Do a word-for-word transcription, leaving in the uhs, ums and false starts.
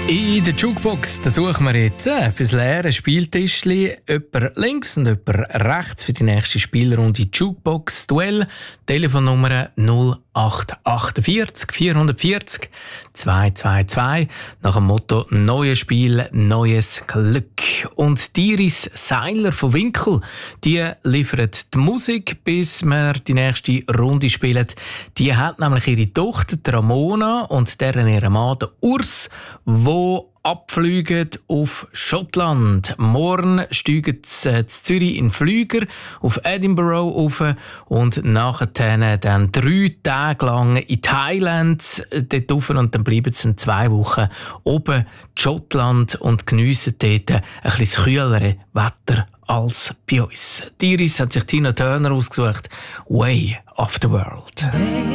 In der Jukebox da suchen wir jetzt äh, fürs leere Spieltischli jemand links und jemand rechts für die nächste Spielrunde Jukebox Duell. Telefonnummer null acht achtundvierzig vierhundertvierzig zweihundertzweiundzwanzig nach dem Motto «Neues Spiel, neues Glück». Und die Iris Seiler von Winkel, die liefert die Musik, bis wir die nächste Runde spielen. Die hat nämlich ihre Tochter die Ramona und deren ihren Mann der Urs, wo abfliegen auf Schottland. Morgen steigen sie in Zürich in Flüger auf Edinburgh auf und nachher dann drei Tage lang in Thailand dort rauf und dann bleiben sie in zwei Wochen oben in Schottland und geniessen dort ein bisschen kühlere Wetter als bei uns. Die Iris hat sich Tina Turner ausgesucht. «Way of the World».